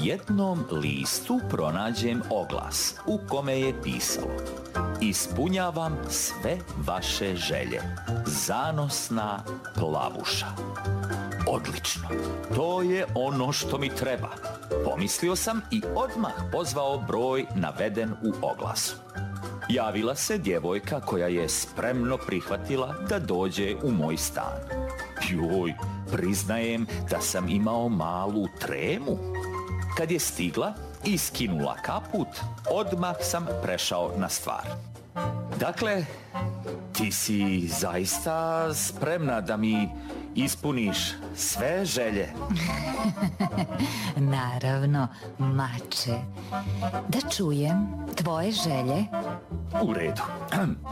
jednom listu pronađem oglas u kome je pisalo: ispunjavam sve vaše želje. Zanosna Plavuša. Odlično, to je ono što mi treba, pomislio sam i odmah pozvao broj naveden u oglasu. Javila se djevojka koja je spremno prihvatila da dođe u moj stan. Joj, priznajem da sam imao malu tremu. Kad je stigla i skinula kaput, odmah sam prešao na stvar. Dakle, ti si zaista spremna da mi ispuniš sve želje? Naravno, mače. Da čujem tvoje želje. U redu.